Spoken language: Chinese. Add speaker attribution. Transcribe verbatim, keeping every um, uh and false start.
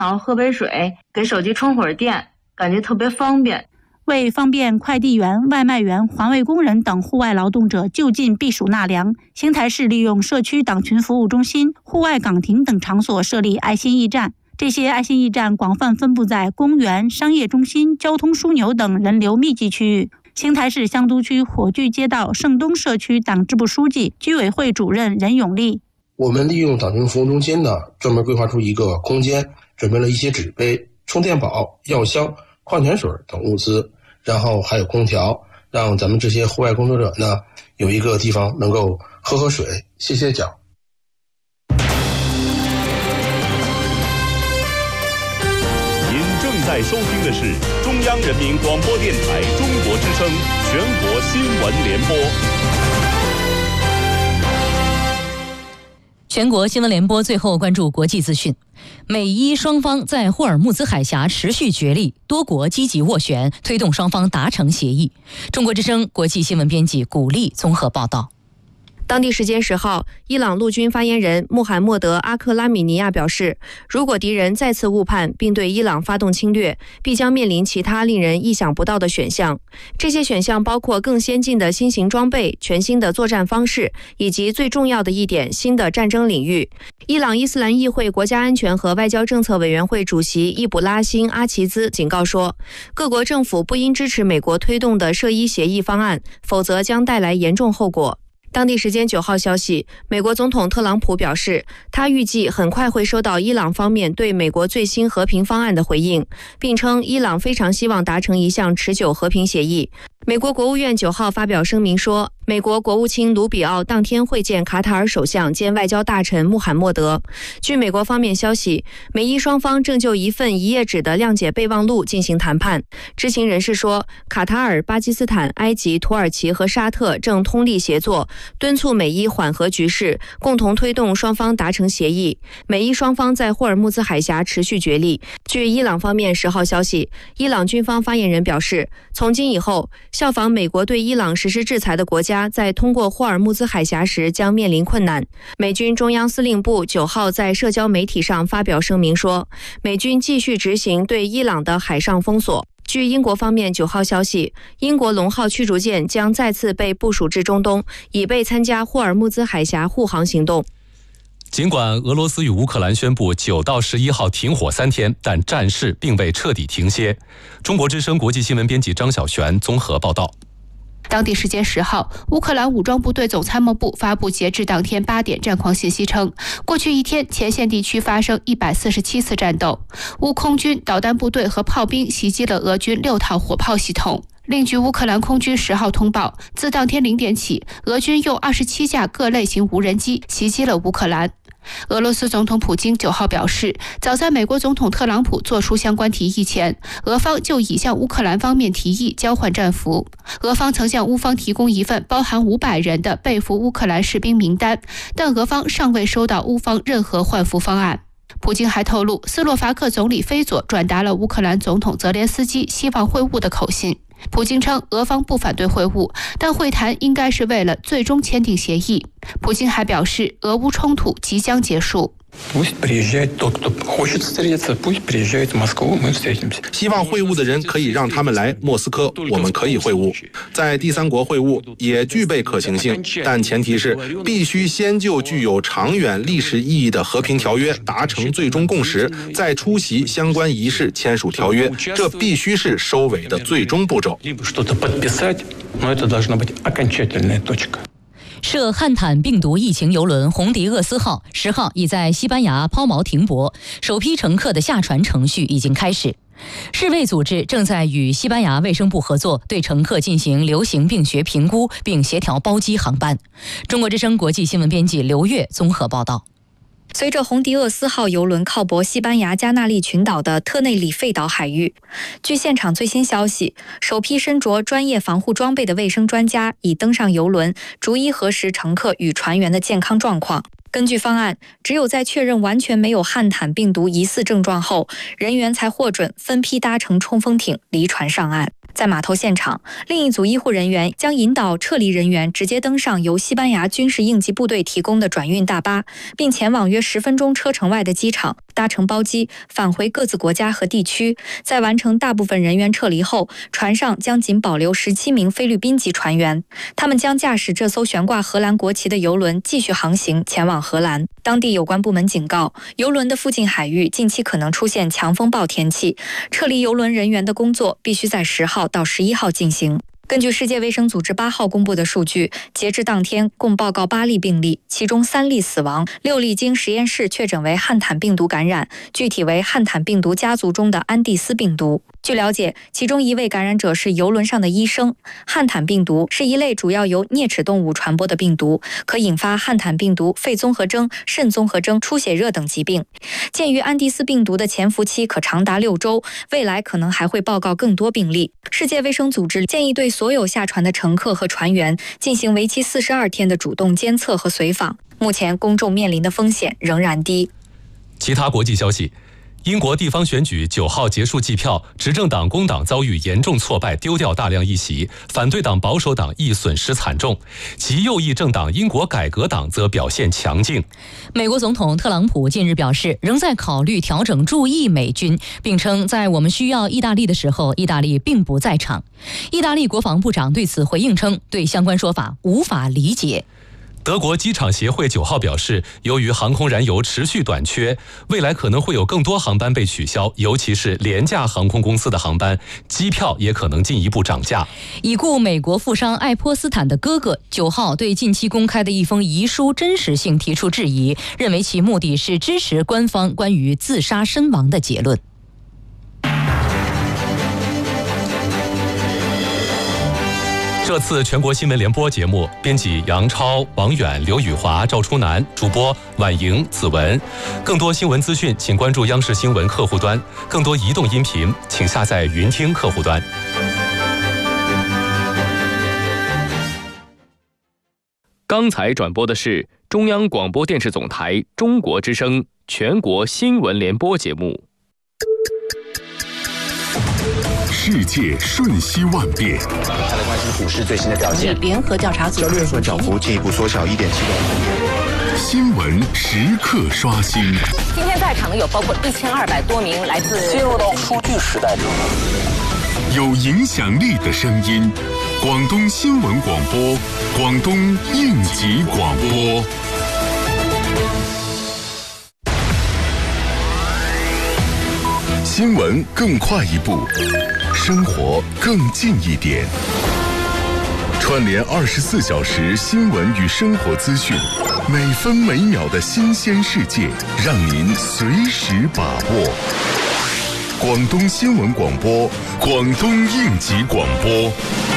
Speaker 1: 然后喝杯水，给手机充会儿电，感觉特别方便。
Speaker 2: 为方便快递员、外卖员、环卫工人等户外劳动者就近避暑纳凉，邢台市利用社区党群服务中心、户外岗亭等场所设立爱心驿站。这些爱心驿站广泛分布在公园、商业中心、交通枢纽等人流密集区域。邢台市香都区火炬街道盛东社区党支部书记、居委会主任任永利：
Speaker 3: 我们利用党群服务中心呢，专门规划出一个空间，准备了一些纸杯、充电宝、药箱、矿泉水等物资，然后还有空调，让咱们这些户外工作者呢有一个地方能够喝喝水、歇歇脚。
Speaker 4: 您正在收听的是中央人民广播电台中国之声全国新闻联播。
Speaker 5: 全国新闻联播最后关注国际资讯。美伊双方在霍尔木兹海峡持续角力，多国积极斡旋，推动双方达成协议。中国之声国际新闻编辑古丽综合报道。
Speaker 6: 当地时间十号，伊朗陆军发言人穆罕默德·阿克拉米尼亚表示，如果敌人再次误判并对伊朗发动侵略，必将面临其他令人意想不到的选项。这些选项包括更先进的新型装备、全新的作战方式，以及最重要的一点，新的战争领域。伊朗伊斯兰议会国家安全和外交政策委员会主席伊卜拉欣·阿齐兹警告说，各国政府不应支持美国推动的涉伊协议方案，否则将带来严重后果。当地时间九号消息，美国总统特朗普表示，他预计很快会收到伊朗方面对美国最新和平方案的回应，并称伊朗非常希望达成一项持久和平协议。美国国务院九号发表声明说，美国国务卿卢比奥当天会见卡塔尔首相兼外交大臣穆罕默德。据美国方面消息，美伊双方正就一份一页纸的谅解备忘录进行谈判。知情人士说，卡塔尔、巴基斯坦、埃及、土耳其和沙特正通力协作，敦促美伊缓和局势，共同推动双方达成协议。美伊双方在霍尔木兹海峡持续角力。据伊朗方面十号消息，伊朗军方发言人表示，从今以后，效仿美国对伊朗实施制裁的国家在通过霍尔木兹海峡时将面临困难。美军中央司令部九号在社交媒体上发表声明说，美军继续执行对伊朗的海上封锁。据英国方面九号消息，英国龙号驱逐舰将再次被部署至中东，以备参加霍尔木兹海峡护航行动。
Speaker 7: 尽管俄罗斯与乌克兰宣布九到十一号停火三天，但战事并未彻底停歇。中国之声国际新闻编辑张小璇综合报道。
Speaker 8: 当地时间十号，乌克兰武装部队总参谋部发布截至当天八点战况信息称，过去一天前线地区发生一百四十七次战斗，乌空军导弹部队和炮兵袭击了俄军六套火炮系统。另据乌克兰空军十号通报，自当天零点起，俄军用二十七架各类型无人机袭击了乌克兰。俄罗斯总统普京九号表示，早在美国总统特朗普做出相关提议前，俄方就已向乌克兰方面提议交换战俘。俄方曾向乌方提供一份包含五百人的被俘乌克兰士兵名单，但俄方尚未收到乌方任何换俘方案。普京还透露，斯洛伐克总理菲佐转达了乌克兰总统泽连斯基希望会晤的口信。普京称，俄方不反对会晤，但会谈应该是为了最终签订协议。普京还表示，俄乌冲突即将结束。
Speaker 3: 希望会晤的人可以让他们来莫斯科，我们可以会晤。在第三国会晤也具备可行性，但前提是必须先就具有长远历史意义的和平条约达成最终共识，再出席相关仪式签署条约，这必须是收尾的最终步骤。
Speaker 5: 涉汉坦病毒疫情邮轮红迪厄斯号十号已在西班牙抛锚停泊，首批乘客的下船程序已经开始。世卫组织正在与西班牙卫生部合作，对乘客进行流行病学评估，并协调包机航班。中国之声国际新闻编辑刘越综合报道。
Speaker 9: 随着红迪厄斯号邮轮靠泊西班牙加纳利群岛的特内里费岛海域，据现场最新消息，首批身着专业防护装备的卫生专家已登上邮轮，逐一核实乘客与船员的健康状况。根据方案，只有在确认完全没有汉坦病毒疑似症状后，人员才获准分批搭乘冲锋艇离船上岸。在码头现场，另一组医护人员将引导撤离人员直接登上由西班牙军事应急部队提供的转运大巴，并前往约十分钟车程外的机场， 搭乘包机返回各自国家和地区。在完成大部分人员撤离后，船上将仅保留十七名菲律宾籍船员，他们将驾驶这艘悬挂荷兰国旗的邮轮继续航行前往荷兰。当地有关部门警告，邮轮的附近海域近期可能出现强风暴天气，撤离邮轮人员的工作必须在十号到十一号进行。根据世界卫生组织八号公布的数据，截至当天共报告八例病例，其中三例死亡，六例经实验室确诊为汉坦病毒感染，具体为汉坦病毒家族中的安地斯病毒。据了解，其中一位感染者是邮轮上的医生。汉坦病毒是一类主要由啮齿动物传播的病毒，可引发汉坦病毒、肺综合征、肾综合征、出血热等疾病。鉴于安地斯病毒的潜伏期可长达六周，未来可能还会报告更多病例。世界卫生组织建议对所有下船的乘客和船员进行为期四十二天的主动监测和随访。目前公众面临的风险仍然低。
Speaker 7: 其他国际消息，英国地方选举九号结束计票，执政党工党遭遇严重挫败，丢掉大量议席，反对党保守党亦损失惨重，极右翼政党英国改革党则表现强劲。
Speaker 5: 美国总统特朗普近日表示，仍在考虑调整驻意美军，并称在我们需要意大利的时候，意大利并不在场。意大利国防部长对此回应称，对相关说法无法理解。
Speaker 7: 德国机场协会九号表示，由于航空燃油持续短缺，未来可能会有更多航班被取消，尤其是廉价航空公司的航班，机票也可能进一步涨价。
Speaker 5: 已故美国富商爱泼斯坦的哥哥九号对近期公开的一封遗书真实性提出质疑，认为其目的是支持官方关于自杀身亡的结论。
Speaker 7: 这次全国新闻联播节目，编辑杨超、王远、刘宇华、赵初南，主播婉莹、子文。更多新闻资讯，请关注央视新闻客户端。更多移动音频，请下载云听客户端。
Speaker 10: 刚才转播的是中央广播电视总台中国之声全国新闻联播节目。
Speaker 11: 世界瞬息万变，
Speaker 12: 再来关心股市最新的表现。
Speaker 13: 联合调查组
Speaker 12: 交易所涨幅进一步缩小一点七个。
Speaker 11: 新闻时刻刷新。
Speaker 13: 今天在场的有包括一千二百多名来自。
Speaker 12: 进入到数据时代中，
Speaker 11: 有影响力的声音，广东新闻广播，广东应急广播。新闻更快一步，生活更近一点。串联二十四小时新闻与生活资讯，每分每秒的新鲜世界，让您随时把握。广东新闻广播，广东应急广播。